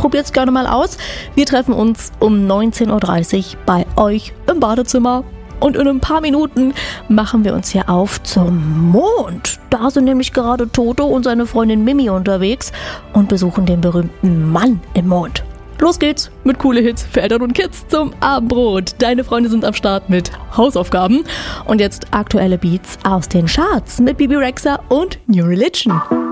Probiert's gerne mal aus. Wir treffen uns um 19.30 Uhr bei euch im Badezimmer. Und in ein paar Minuten machen wir uns hier auf zum Mond. Da sind nämlich gerade Toto und seine Freundin Mimi unterwegs und besuchen den berühmten Mann im Mond. Los geht's mit coole Hits für Eltern und Kids zum Abendbrot. Deine Freunde sind am Start mit Hausaufgaben. Und jetzt aktuelle Beats aus den Charts mit Bibi Rexha und New Religion.